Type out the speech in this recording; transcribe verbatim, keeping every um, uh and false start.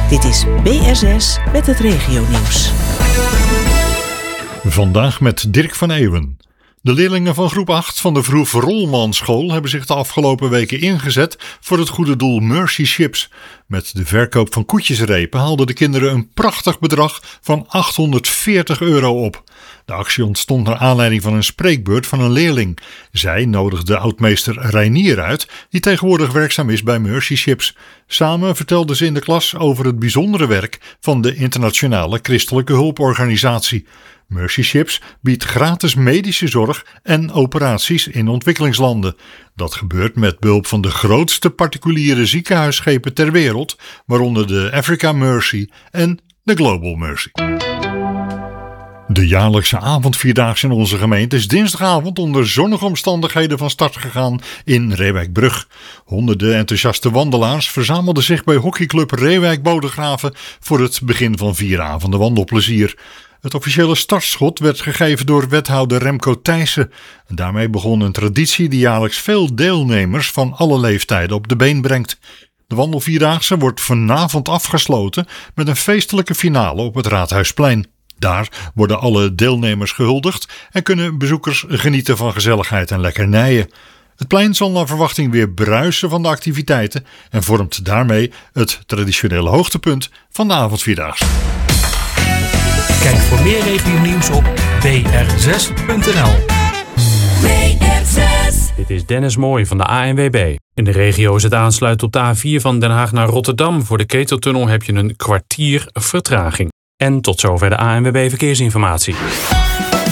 Dit is B R zes met het regionieuws. Vandaag met Dirk van Eeuwen. De leerlingen van groep acht van de Vroef Rolmanschool hebben zich de afgelopen weken ingezet voor het goede doel Mercy Ships. Met de verkoop van koetjesrepen haalden de kinderen een prachtig bedrag van achthonderdveertig euro op. De actie ontstond naar aanleiding van een spreekbeurt van een leerling. Zij nodigde oudmeester Reinier uit, die tegenwoordig werkzaam is bij Mercy Ships. Samen vertelden ze in de klas over het bijzondere werk van de internationale christelijke hulporganisatie. Mercy Ships biedt gratis medische zorg en operaties in ontwikkelingslanden. Dat gebeurt met behulp van de grootste particuliere ziekenhuisschepen ter wereld, waaronder de Africa Mercy en de Global Mercy. De jaarlijkse avondvierdaagse in onze gemeente is dinsdagavond onder zonnige omstandigheden van start gegaan in Reewijk-Brug. Honderden enthousiaste wandelaars verzamelden zich bij hockeyclub Reewijk-Bodegraven voor het begin van vier avonden wandelplezier. Het officiële startschot werd gegeven door wethouder Remco Thijssen. En daarmee begon een traditie die jaarlijks veel deelnemers van alle leeftijden op de been brengt. De wandelvierdaagse wordt vanavond afgesloten met een feestelijke finale op het Raadhuisplein. Daar worden alle deelnemers gehuldigd en kunnen bezoekers genieten van gezelligheid en lekkernijen. Het plein zal naar verwachting weer bruisen van de activiteiten en vormt daarmee het traditionele hoogtepunt van de avondvierdaagse. Kijk voor meer regionieuws op b r zes punt n l. B R zes. Dit is Dennis Mooij van de A N W B. In de regio is het aansluiten op de A vier van Den Haag naar Rotterdam. Voor de Keteltunnel heb je een kwartier vertraging. En tot zover de A N W B Verkeersinformatie.